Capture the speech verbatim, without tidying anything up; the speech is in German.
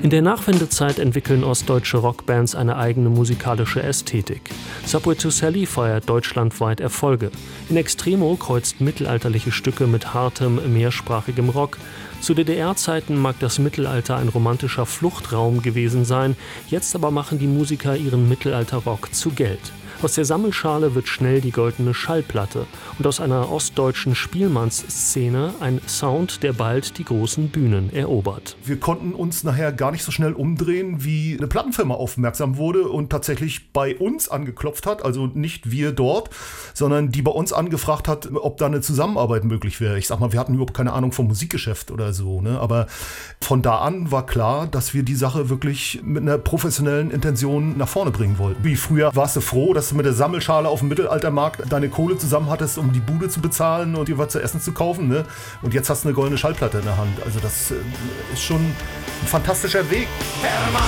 In der Nachwendezeit entwickeln ostdeutsche Rockbands eine eigene musikalische Ästhetik. Subway to Sally feiert deutschlandweit Erfolge. In Extremo kreuzt mittelalterliche Stücke mit hartem, mehrsprachigem Rock. Zu D D R-Zeiten mag das Mittelalter ein romantischer Fluchtraum gewesen sein, jetzt aber machen die Musiker ihren Mittelalter-Rock zu Geld. Aus der Sammelschale wird schnell die goldene Schallplatte und aus einer ostdeutschen Spielmannsszene ein Sound, der bald die großen Bühnen erobert. Wir konnten uns nachher gar nicht so schnell umdrehen, wie eine Plattenfirma aufmerksam wurde und tatsächlich bei uns angeklopft hat, also nicht wir dort, sondern die bei uns angefragt hat, ob da eine Zusammenarbeit möglich wäre. Ich sag mal, wir hatten überhaupt keine Ahnung vom Musikgeschäft oder so, ne? Aber von da an war klar, dass wir die Sache wirklich mit einer professionellen Intention nach vorne bringen wollten. Wie früher warst du froh, dass du mit der Sammelschale auf dem Mittelaltermarkt deine Kohle zusammen hattest, um die Bude zu bezahlen und dir was zu essen zu kaufen, ne? Und jetzt hast du eine goldene Schallplatte in der Hand. Also das ist schon ein fantastischer Weg.